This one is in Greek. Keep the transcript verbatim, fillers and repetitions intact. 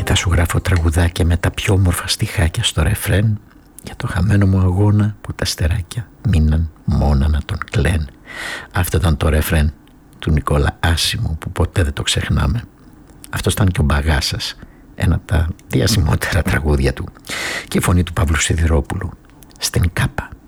Θα σου γράφω τραγουδάκια με τα πιο όμορφα στιχάκια στο ρεφρέν, για το χαμένο μου αγώνα που τα στεράκια μείναν μόνα να τον κλαίν. Αυτό ήταν το ρεφρέν του Νικόλα Άσημου που ποτέ δεν το ξεχνάμε. Αυτό ήταν και ο Μπαγάσας, ένα από τα διασημότερα τραγούδια του, και η φωνή του Παύλου Σιδηρόπουλου στην Κάπα.